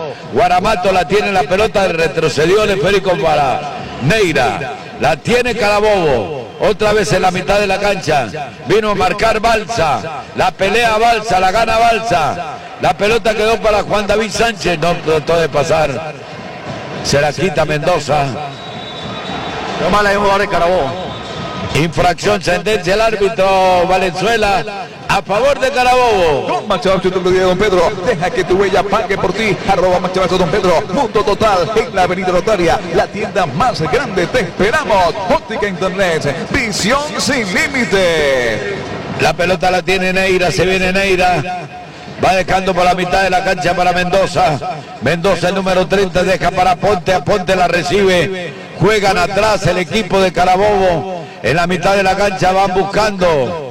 Guaramato la tiene la pelota, retrocedió el esférico para Neira. La tiene Carabobo. Otra vez en la mitad de la cancha. Vino a marcar Balsa. La pelea Balsa, la gana Balsa. La pelota quedó para Juan David Sánchez. No trató de pasar. Se la quita Mendoza. Lo mala es un jugador de Carabobo. Infracción, sentencia el árbitro Valenzuela a favor de Carabobo. Con Max Abasto, tu día, don Pedro. Deja que tu huella pague por ti. @ Max Abasto, don Pedro. Punto total en la avenida Rotaria. La tienda más grande. Te esperamos. Óptica Internet. Visión sin límite. La pelota la tiene Neira. Se viene Neira. Va dejando por la mitad de la cancha para Mendoza. Mendoza, el número 30, deja para Ponte. A Ponte la recibe. Juegan atrás el equipo de Carabobo. En la mitad de la cancha van buscando.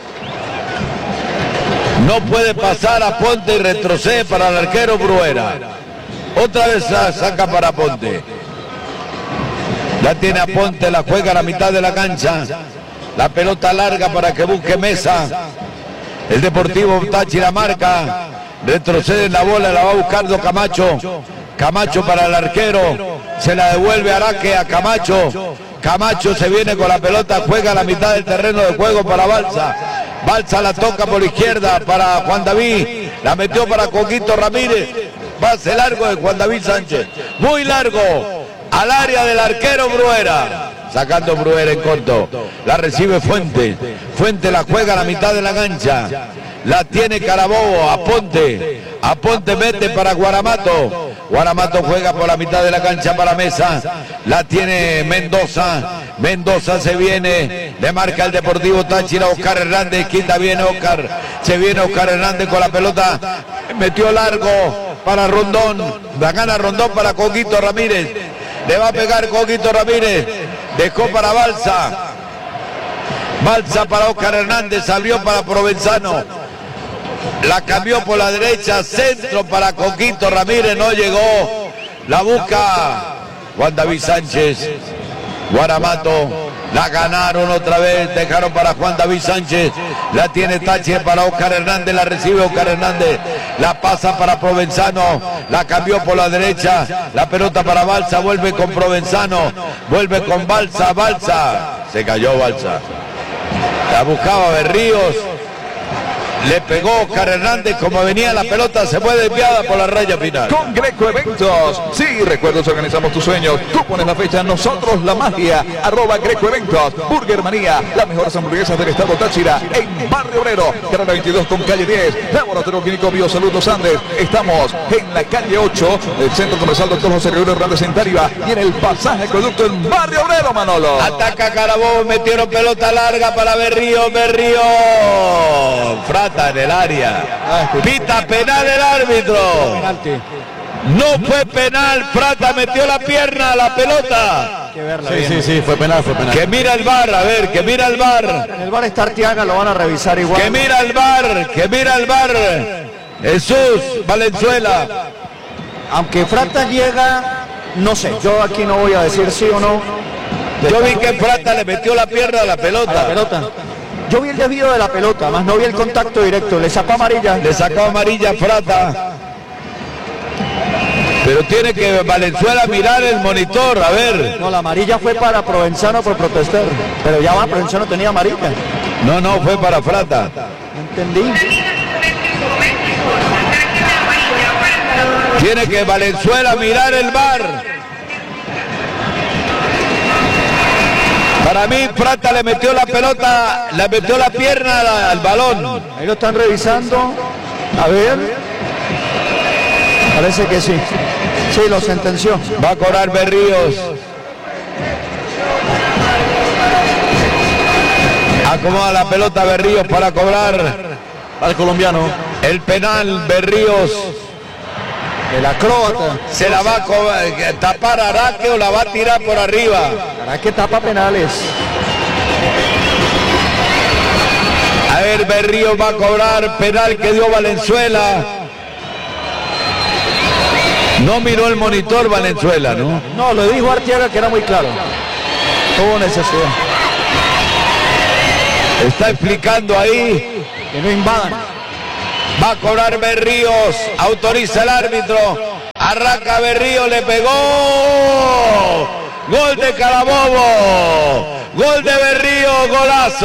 No puede pasar a Ponte y retrocede para el arquero Bruera. Otra vez saca para Ponte. La tiene a Ponte, la juega a la mitad de la cancha. La pelota larga para que busque Mesa. El Deportivo Táchira marca. Retrocede la bola, la va buscando Camacho. Camacho para el arquero. Se la devuelve Araque a Camacho. Camacho se viene con la pelota, juega a la mitad del terreno de juego para Balsa. Balsa la toca por izquierda para Juan David. La metió para Coquito Ramírez. Pase largo de Juan David Sánchez. Muy largo. Al área del arquero Bruera. Sacando Bruera en corto. La recibe Fuente. Fuente la juega a la mitad de la cancha. La tiene Carabobo. A Ponte. A Ponte mete para Guaramato. Guaramato juega por la mitad de la cancha para Mesa. La tiene Mendoza. Mendoza se viene. Le marca el Deportivo Táchira. Oscar Hernández. Quita bien Oscar. Se viene Oscar Hernández con la pelota. Metió largo para Rondón. La gana Rondón para Coquito Ramírez. Le va a pegar Coquito Ramírez. Dejó para Balsa. Balsa para Oscar Hernández. Salió para Provenzano. La cambió por la derecha. Centro para Coquito Ramírez. No llegó. La busca Juan David Sánchez. Guaramato. La ganaron otra vez. Dejaron para Juan David Sánchez. La tiene Táchira para Oscar Hernández. La recibe Oscar Hernández. La pasa para Provenzano. La cambió por la derecha. La pelota para Balsa. Vuelve con Provenzano. Vuelve con Balsa. Balsa. Se cayó Balsa. La buscaba Berríos. Le pegó Oscar Hernández, como venía la pelota, se fue desviada por la raya final. Con Greco Eventos. Sí, recuerdos, organizamos tus sueños. Tú pones la fecha, nosotros la magia. @ Greco Eventos. Burger Manía, las mejores hamburguesas del estado Táchira. En Barrio Obrero, carrera 22 con calle 10. Laboratorio Clínico Biosalud Los Andes. Estamos en la calle 8, el Centro Comercial Dr. José Gregorio Hernández en Táriba. Y en el pasaje Acueducto en Barrio Obrero, Manolo. Ataca Carabobo, metieron pelota larga para Berrío. Berrío. En el área. Pita penal el árbitro. No fue penal. Prata metió la pierna a la pelota. Sí, fue penal. Que mira el VAR, a ver, que mira el VAR. En el VAR está Arteaga, lo van a revisar igual. Que mira el VAR. Jesús Valenzuela. Aunque Prata llega, no sé, yo aquí no voy a decir sí o no. Yo vi que Prata le metió la pierna a la pelota. Yo vi el desvío de la pelota, más no vi el contacto directo. Le sacó amarilla. Le sacó amarilla Prata. Pero tiene que Valenzuela mirar el monitor, a ver. No, la amarilla fue para Provenzano por protestar. Pero ya Provenzano tenía amarilla. No, fue para Prata. No entendí. Tiene que Valenzuela mirar el VAR. Para mí, Prata le metió la pelota, le metió la pierna al balón. Ahí lo están revisando. A ver. Parece que sí. Sí, lo sentenció. Va a cobrar Berríos. Acomoda la pelota Berríos para cobrar. Al colombiano. El penal Berríos. El acróbata. Se la va a tapar Araque o la va a tirar por arriba. Araque tapa penales. A ver, Berríos va a cobrar penal que dio Valenzuela. No miró el monitor Valenzuela, ¿no? No, lo dijo Arteaga que era muy claro. Tuvo necesidad. Está explicando ahí. Que no invadan. Va a cobrar Berríos. Autoriza el árbitro. Arranca Berrío, le pegó. Gol de Carabobo. Gol de Berrío, golazo.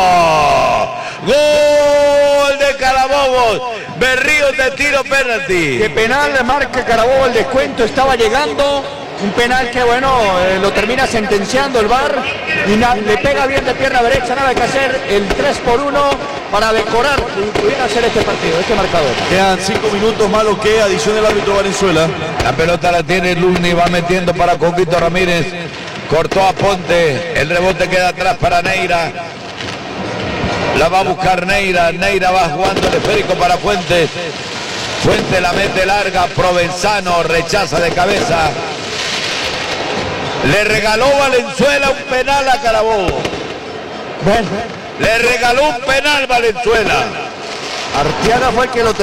Gol de Carabobo. Berrío de tiro penalti. Que penal le marca Carabobo, el descuento estaba llegando. Un penal que bueno, lo termina sentenciando el VAR y le pega bien de pierna derecha, nada que hacer, el 3-1 para decorar y pudiera hacer este partido, este marcador. Quedan 5 minutos más lo que adición del árbitro Valenzuela. La pelota la tiene Luni, va metiendo para Coquito Ramírez, cortó a Ponte, el rebote queda atrás para Neira. La va a buscar Neira, Neira va jugando el esférico para Fuentes. Fuentes la mete larga, Provenzano rechaza de cabeza. Le regaló Valenzuela un penal a Carabobo. Le regaló un penal Valenzuela. Arteaga fue el que lo